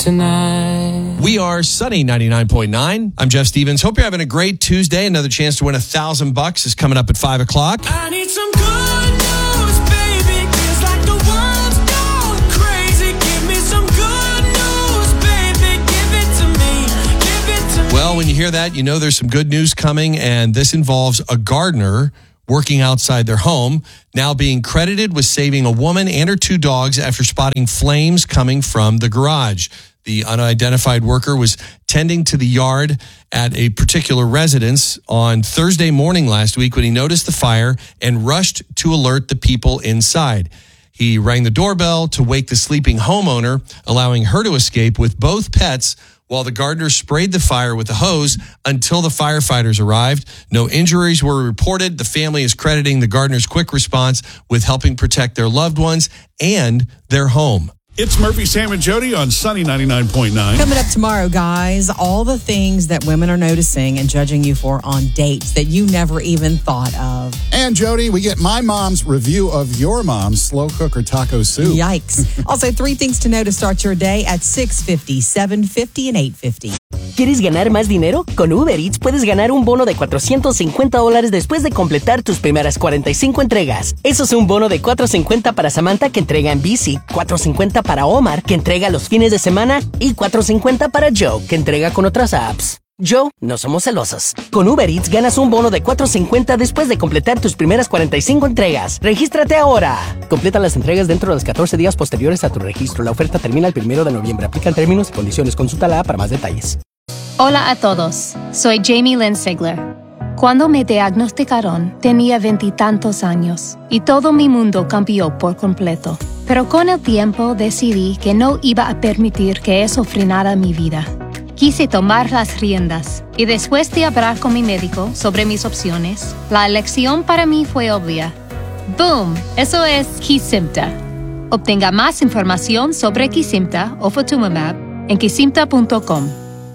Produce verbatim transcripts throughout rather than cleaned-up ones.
tonight. We are Sunny ninety-nine point nine. I'm Jeff Stevens. Hope you're having a great Tuesday. Another chance to win a thousand bucks is coming up at five o'clock. I need some good news, baby. Feels like the world's going crazy. Give me some good news, baby. Give it to me. Give it to me. Well, when you hear that, you know there's some good news coming, and this involves a gardener working outside their home, now being credited with saving a woman and her two dogs after spotting flames coming from the garage. The unidentified worker was tending to the yard at a particular residence on Thursday morning last week when he noticed the fire and rushed to alert the people inside. He rang the doorbell to wake the sleeping homeowner, allowing her to escape with both pets, while the gardener sprayed the fire with a hose until the firefighters arrived. No injuries were reported. The family is crediting the gardener's quick response with helping protect their loved ones and their home. It's Murphy, Sam, and Jody on Sunny ninety-nine point nine. Coming up tomorrow, guys, all the things that women are noticing and judging you for on dates that you never even thought of. And Jody, we get my mom's review of your mom's slow cooker taco soup. Yikes. Also, three things to know to start your day at six fifty, seven fifty, and eight fifty. ¿Quieres ganar más dinero? Con Uber Eats puedes ganar un bono de cuatrocientos cincuenta dólares después de completar tus primeras cuarenta y cinco entregas. Eso es un bono de cuatrocientos cincuenta para Samantha, que entrega en bici, cuatrocientos cincuenta para Omar, que entrega los fines de semana, y cuatrocientos cincuenta para Joe, que entrega con otras apps. Joe, no somos celosos. Con Uber Eats ganas un bono de cuatrocientos cincuenta después de completar tus primeras cuarenta y cinco entregas. ¡Regístrate ahora! Completa las entregas dentro de los catorce días posteriores a tu registro. La oferta termina el primero de noviembre. Aplican términos y condiciones. Consulta la app para más detalles. Hola a todos, soy Jamie Lynn Sigler. Cuando me diagnosticaron, tenía veintitantos años y todo mi mundo cambió por completo. Pero con el tiempo decidí que no iba a permitir que eso frenara mi vida. Quise tomar las riendas y después de hablar con mi médico sobre mis opciones, la elección para mí fue obvia. ¡Boom! Eso es Kesimpta. Obtenga más información sobre Kesimpta o Ofatumumab en kesimpta punto com.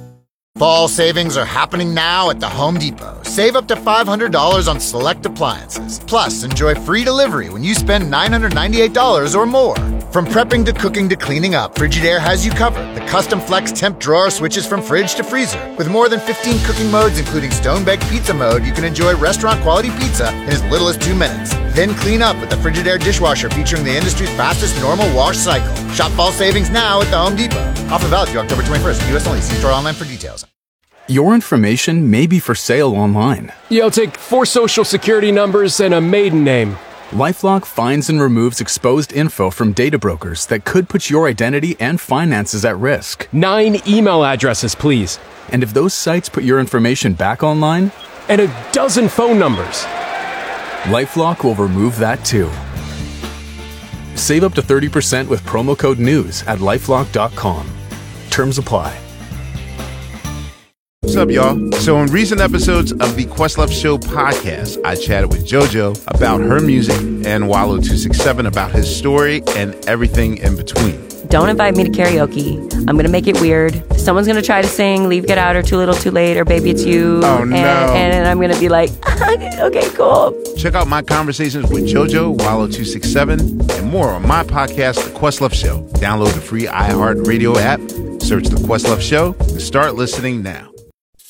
Fall savings are happening now at the Home Depot. Save up to five hundred dollars on select appliances. Plus, enjoy free delivery when you spend nine hundred ninety-eight dollars or more. From prepping to cooking to cleaning up, Frigidaire has you covered. The custom flex temp drawer switches from fridge to freezer. With more than fifteen cooking modes, including stone-baked pizza mode, you can enjoy restaurant-quality pizza in as little as two minutes. Then clean up with the Frigidaire dishwasher featuring the industry's fastest normal wash cycle. Shop fall savings now at the Home Depot. Offer valid through October twenty-first. U S only. See store online for details. Your information may be for sale online. Yeah, I'll take four social security numbers and a maiden name. LifeLock finds and removes exposed info from data brokers that could put your identity and finances at risk. Nine email addresses, please. And if those sites put your information back online? And a dozen phone numbers. LifeLock will remove that too. Save up to thirty percent with promo code NEWS at lifelock dot com. Terms apply. What's up, y'all? So in recent episodes of the Questlove Show podcast, I chatted with JoJo about her music and Wallow two six seven about his story and everything in between. Don't invite me to karaoke. I'm going to make it weird. Someone's going to try to sing Leave, Get Out, or Too Little, Too Late, or Baby It's You. Oh, no. And, and I'm going to be like, okay, cool. Check out my conversations with JoJo, Wallow two six seven, and more on my podcast, The Questlove Show. Download the free iHeartRadio app, search The Questlove Show, and start listening now.